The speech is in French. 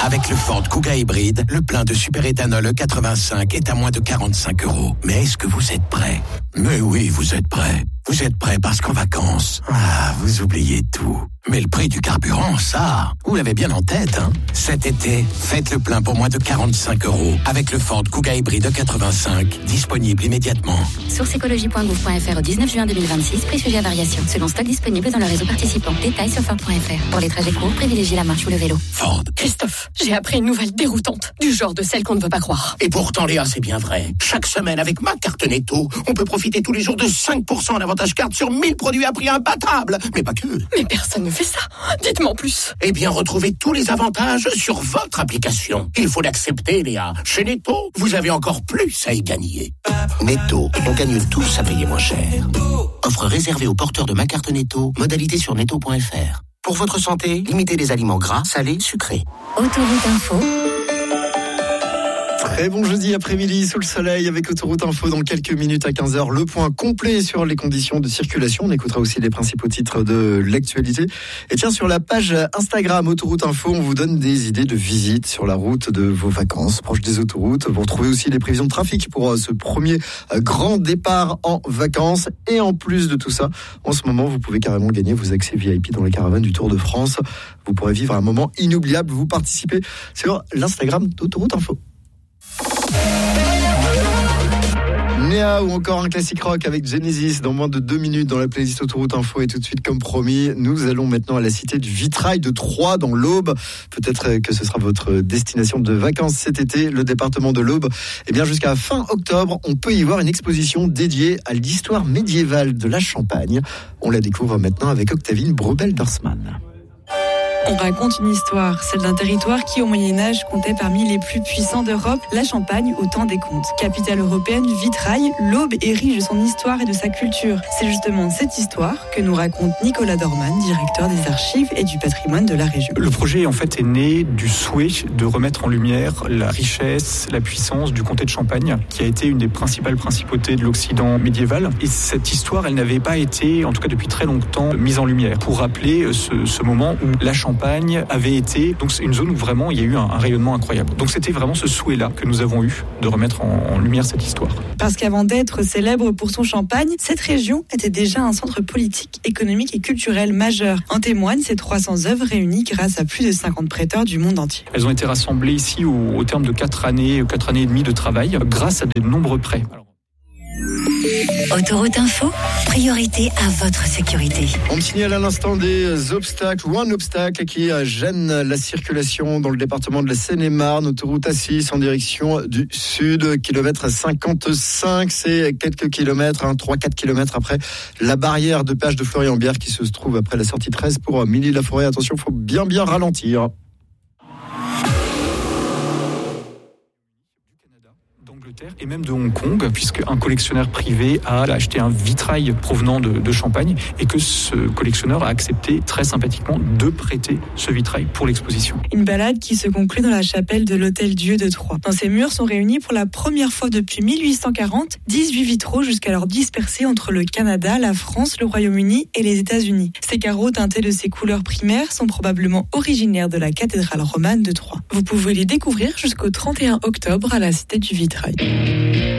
Avec le Ford Kuga hybride, le plein de superéthanol E85 est à moins de 45 €. Mais est-ce que vous êtes prêts ? Mais oui, vous êtes prêts. Vous êtes prêts parce qu'en vacances, vous oubliez tout. Mais le prix du carburant, ça, vous l'avez bien en tête, hein ? Cet été, faites le plein pour moins de 45 € avec le Ford Kuga hybride E85, disponible immédiatement. Source écologie.gouv.fr au 19 juin 2026, prix sujet à variation, selon stock disponible dans le réseau participant. Détails sur Ford.fr. Pour les trajets courts, privilégiez la marche ou le vélo. Ford. Christophe, j'ai appris une nouvelle déroutante, du genre de celle qu'on ne veut pas croire. Et pourtant, Léa, c'est bien vrai. Chaque semaine, avec ma carte Netto, on peut profiter tous les jours de 5% d'avantage carte sur 1000 produits à prix imbattable. Mais pas que. Mais personne ne fait ça. Dites-moi en plus. Eh bien, retrouvez tous les avantages sur votre application. Il faut l'accepter, Léa. Chez Netto, vous avez encore plus à y gagner. Netto, on gagne tous à payer moins cher. Offre réservée aux porteurs de ma carte Netto. Modalité sur netto.fr. Pour votre santé, limitez les aliments gras, salés, sucrés. Autoroute Info. Très bon jeudi après-midi sous le soleil avec Autoroute Info dans quelques minutes à 15h. Le point complet sur les conditions de circulation. On écoutera aussi les principaux titres de l'actualité. Et tiens, sur la page Instagram Autoroute Info, on vous donne des idées de visite sur la route de vos vacances proches des autoroutes. Vous retrouvez aussi les prévisions de trafic pour ce premier grand départ en vacances. Et en plus de tout ça, en ce moment, vous pouvez carrément gagner vos accès VIP dans les caravanes du Tour de France. Vous pourrez vivre un moment inoubliable. Vous participez sur l'Instagram d'Autoroute Info. Néa ou encore un classique rock avec Genesis dans moins de 2 minutes dans la playlist Autoroute Info. Et tout de suite, comme promis, nous allons maintenant à la cité du Vitrail de Troyes dans l'Aube. Peut-être que ce sera votre destination de vacances cet été, le département de l'Aube. Et bien jusqu'à fin octobre, on peut y voir une exposition dédiée à l'histoire médiévale de la Champagne. On la découvre maintenant avec Octavine Brobel-Dorsman. On raconte une histoire, celle d'un territoire qui, au Moyen-Âge, comptait parmi les plus puissants d'Europe, la Champagne au temps des comtes. Capitale européenne du vitrail, l'Aube est riche de son histoire et de sa culture. C'est justement cette histoire que nous raconte Nicolas Dorman, directeur des archives et du patrimoine de la région. Le projet, en fait, est né du souhait de remettre en lumière la richesse, la puissance du comté de Champagne, qui a été une des principales principautés de l'Occident médiéval. Et cette histoire, elle n'avait pas été, en tout cas depuis très longtemps, mise en lumière, pour rappeler ce moment où la Champagne avait été, donc c'est une zone où vraiment il y a eu un rayonnement incroyable. Donc c'était vraiment ce souhait-là que nous avons eu de remettre en lumière cette histoire. Parce qu'avant d'être célèbre pour son champagne, cette région était déjà un centre politique, économique et culturel majeur. En témoignent ces 300 œuvres réunies grâce à plus de 50 prêteurs du monde entier. Elles ont été rassemblées ici au terme de 4 années et demie de travail grâce à de nombreux prêts. Autoroute Info, priorité à votre sécurité. On me signale à l'instant des obstacles ou un obstacle qui gêne la circulation dans le département de la Seine-et-Marne, autoroute A6 en direction du sud, kilomètre 55, c'est quelques kilomètres, 3-4 kilomètres après la barrière de péage de Florian-Bière qui se trouve après la sortie 13 pour Milly-la-Forêt. Attention, il faut bien ralentir. Et même de Hong Kong, puisque un collectionneur privé a acheté un vitrail provenant de Champagne et que ce collectionneur a accepté très sympathiquement de prêter ce vitrail pour l'exposition. Une balade qui se conclut dans la chapelle de l'Hôtel-Dieu de Troyes. Dans ces murs sont réunis pour la première fois depuis 1840 18 vitraux jusqu'alors dispersés entre le Canada, la France, le Royaume-Uni et les États-Unis. Ces carreaux teintés de ces couleurs primaires sont probablement originaires de la cathédrale romane de Troyes. Vous pouvez les découvrir jusqu'au 31 octobre à la Cité du Vitrail.